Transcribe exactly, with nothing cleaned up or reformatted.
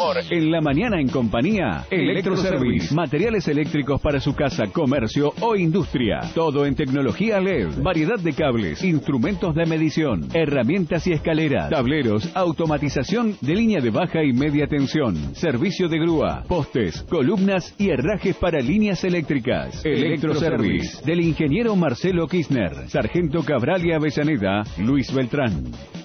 amor. En la mañana en compañía, Electroservice. Materiales eléctricos para su casa, comercio o industria. Todo en tecnología L E D. Variedad de cables, instrumentos de medición, herramientas y escaleras, tableros, automatización de línea de baja y media tensión, servicio de grúa, postes, columnas y herrajes para líneas eléctricas. Electroservice. Del ingeniero Marcelo Kirchner, Sargento Cabral y Avellaneda, Luis Beltrán.